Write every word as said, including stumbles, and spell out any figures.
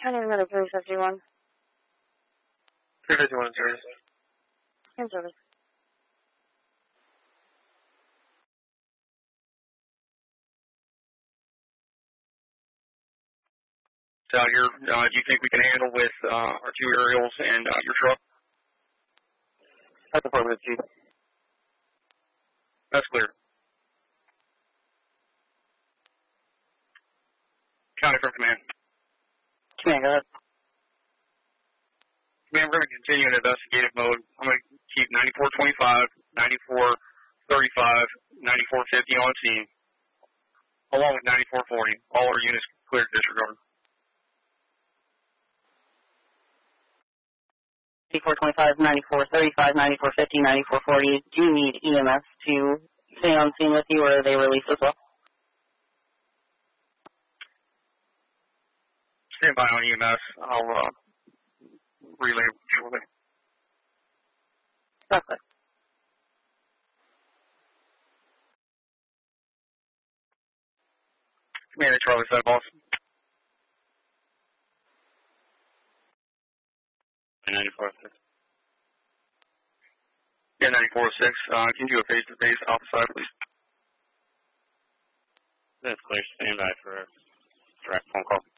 County Medic three fifty-one. three fifty-one in service. In service. So here, uh, do you think we can handle with uh, our two aerials and uh, your truck? That's affirmative, Chief. That's clear. County from command. Command, go ahead. Command, we're going to continue in investigative mode. I'm going to keep ninety-four twenty-five, ninety-four thirty-five, ninety-four fifty on scene, along with ninety-four forty. All our units cleared disregard. ninety-four twenty-five, ninety-four thirty-five, ninety-four fifty, ninety-four forty. Do you need E M S to stay on scene with you, or are they released as well? Stand by on E M S. I'll uh, relay shortly. Okay. Command, Charlie said, boss. ninety-four six. Yeah, ninety-four six. Uh, can you do a face-to-face off the side, please? That's clear. Stand by for direct phone call.